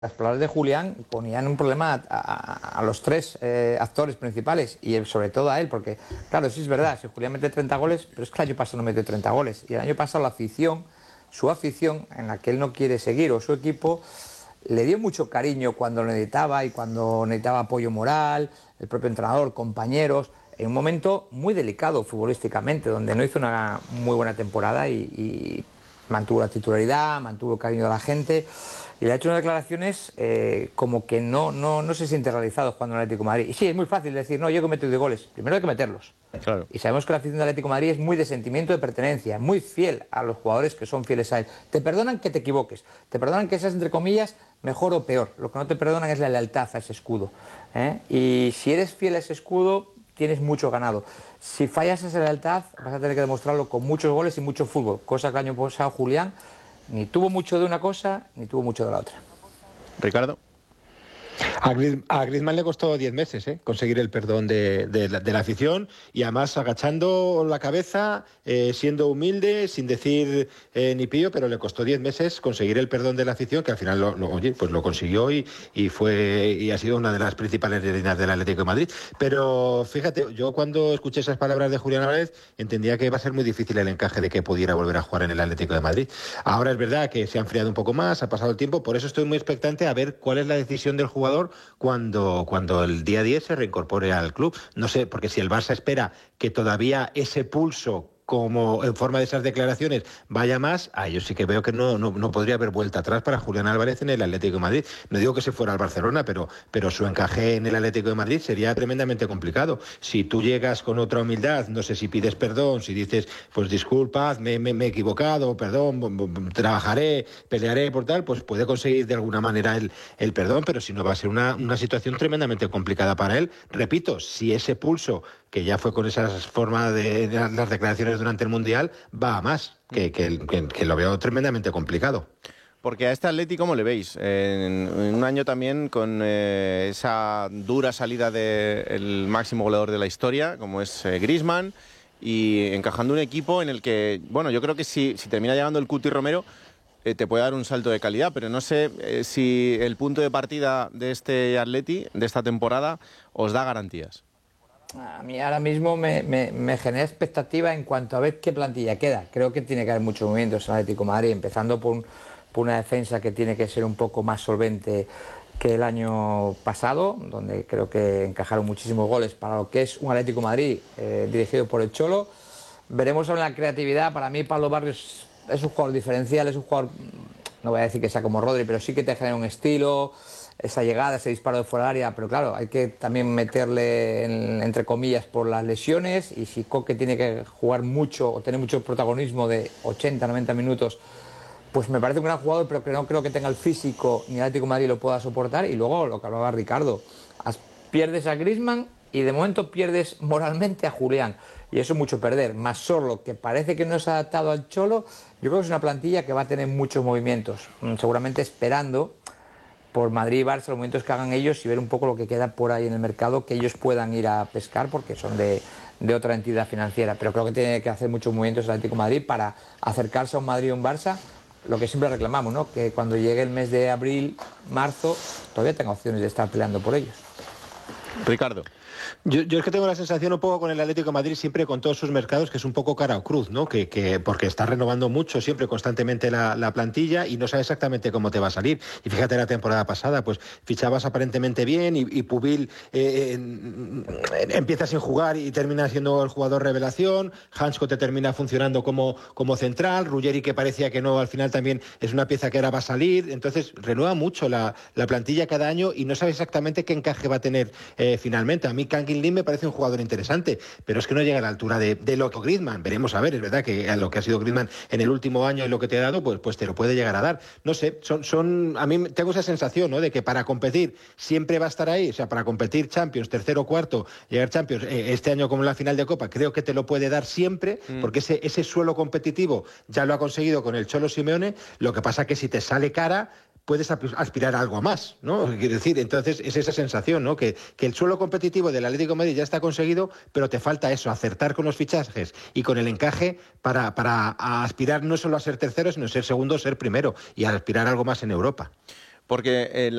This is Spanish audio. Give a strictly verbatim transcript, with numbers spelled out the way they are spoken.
Las palabras de Julián ponían un problema a, a, a los tres eh, actores principales y sobre todo a él, porque claro, sí es verdad, si Julián mete treinta goles, pero es que el año pasado no metió treinta goles. Y el año pasado la afición, su afición, en la que él no quiere seguir, o su equipo, le dio mucho cariño cuando lo necesitaba y cuando necesitaba apoyo moral, el propio entrenador, compañeros, en un momento muy delicado futbolísticamente, donde no hizo una muy buena temporada y, y mantuvo la titularidad, mantuvo el cariño de la gente. Y le ha hecho unas declaraciones eh, como que no, no, no se siente realizado jugando en el Atlético de Madrid. Y sí, es muy fácil decir, no, yo que meto de goles. Primero hay que meterlos. Claro. Y sabemos que la afición del Atlético de Madrid es muy de sentimiento de pertenencia, muy fiel a los jugadores que son fieles a él. Te perdonan que te equivoques, te perdonan que seas, entre comillas, mejor o peor. Lo que no te perdonan es la lealtad a ese escudo, ¿eh? Y si eres fiel a ese escudo, tienes mucho ganado. Si fallas esa lealtad, vas a tener que demostrarlo con muchos goles y mucho fútbol, cosa que el año pasado Julián ni tuvo mucho de una cosa, ni tuvo mucho de la otra. Ricardo. A, Griez, a Griezmann le costó diez meses ¿eh? conseguir el perdón de, de, la, de la afición y además agachando la cabeza, eh, siendo humilde, sin decir eh, ni pío, pero le costó diez meses conseguir el perdón de la afición, que al final lo, lo, oye, pues lo consiguió y, y fue y ha sido una de las principales reinas del Atlético de Madrid. Pero fíjate, yo cuando escuché esas palabras de Julián Álvarez entendía que iba a ser muy difícil el encaje de que pudiera volver a jugar en el Atlético de Madrid. Ahora es verdad que se ha enfriado un poco más, ha pasado el tiempo, por eso estoy muy expectante a ver cuál es la decisión del jugador cuando, cuando el día diez se reincorpore al club. No sé, porque si el Barça espera que todavía ese pulso, como en forma de esas declaraciones, vaya más, ah, yo sí que veo que no, no, no podría haber vuelta atrás para Julián Álvarez en el Atlético de Madrid. No digo que se fuera al Barcelona, pero, pero su encaje en el Atlético de Madrid sería tremendamente complicado. Si tú llegas con otra humildad, no sé si pides perdón, si dices, pues disculpad, me, me, me he equivocado, perdón, trabajaré, pelearé por tal, pues puede conseguir de alguna manera el, el perdón, pero si no va a ser una, una situación tremendamente complicada para él. Repito, si ese pulso, que ya fue con esas formas de, de las declaraciones durante el Mundial, va a más, que, que, que, que lo veo tremendamente complicado. Porque a este Atleti, ¿cómo le veis? En, en un año también con eh, esa dura salida del máximo goleador de la historia, como es eh, Griezmann, y encajando un equipo en el que, bueno, yo creo que si, si termina llegando el Cuti Romero, eh, te puede dar un salto de calidad, pero no sé eh, si el punto de partida de este Atleti, de esta temporada, os da garantías. A mí ahora mismo me, me, me genera expectativa en cuanto a ver qué plantilla queda. Creo que tiene que haber muchos movimientos en Atlético de Madrid, empezando por, un, por una defensa que tiene que ser un poco más solvente que el año pasado, donde creo que encajaron muchísimos goles para lo que es un Atlético de Madrid eh, dirigido por el Cholo. Veremos sobre la creatividad. Para mí Pablo Barrios es un jugador diferencial, es un jugador, no voy a decir que sea como Rodri, pero sí que te genera un estilo, esa llegada, ese disparo de fuera del área, pero claro, hay que también meterle en, entre comillas por las lesiones, y si Coque tiene que jugar mucho o tener mucho protagonismo de ochenta, noventa minutos, pues me parece un gran jugador, pero que no creo que tenga el físico ni el Atlético de Madrid lo pueda soportar. Y luego lo que hablaba Ricardo, pierdes a Griezmann y de momento pierdes moralmente a Julián, y eso es mucho perder, más solo que parece que no se ha adaptado al Cholo. Yo creo que es una plantilla que va a tener muchos movimientos, seguramente esperando por Madrid y Barça los movimientos que hagan ellos y ver un poco lo que queda por ahí en el mercado, que ellos puedan ir a pescar porque son de, de otra entidad financiera. Pero creo que tiene que hacer muchos movimientos el Atlético de Madrid para acercarse a un Madrid o un Barça, lo que siempre reclamamos, ¿no? Que cuando llegue el mes de abril, marzo, todavía tenga opciones de estar peleando por ellos. Ricardo. Yo, yo es que tengo la sensación un poco con el Atlético de Madrid, siempre con todos sus mercados, que es un poco cara o cruz, ¿no? Que, que porque está renovando mucho, siempre constantemente la, la plantilla y no sabe exactamente cómo te va a salir. Y fíjate la temporada pasada, pues fichabas aparentemente bien y, y Pubil eh, en, en, empieza sin jugar y termina siendo el jugador revelación. Hansko te termina funcionando como, como central. Ruggeri, que parecía que no, al final también es una pieza que ahora va a salir. Entonces renueva mucho la, la plantilla cada año y no sabe exactamente qué encaje va a tener eh, finalmente. A mí Kangin Lim me parece un jugador interesante, pero es que no llega a la altura de, de lo que Griezmann. Veremos a ver, es verdad que a lo que ha sido Griezmann en el último año y lo que te ha dado, pues, pues te lo puede llegar a dar. No sé, son, son a mí tengo esa sensación, ¿no? De que para competir siempre va a estar ahí, o sea, para competir Champions, tercero, cuarto, llegar Champions, eh, este año como en la final de Copa, creo que te lo puede dar siempre, mm. porque ese, ese suelo competitivo ya lo ha conseguido con el Cholo Simeone. Lo que pasa que si te sale cara, puedes aspirar a algo más, ¿no? Quiero decir, entonces es esa sensación, ¿no? Que, que el suelo competitivo del Atlético de Madrid ya está conseguido, pero te falta eso, acertar con los fichajes y con el encaje para, para aspirar no solo a ser tercero, sino a ser segundo, ser primero y a aspirar a algo más en Europa. porque eh,